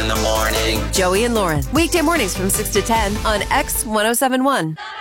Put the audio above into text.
the morning. Joey and Lauren. Weekday mornings from 6 to 10 on X1071.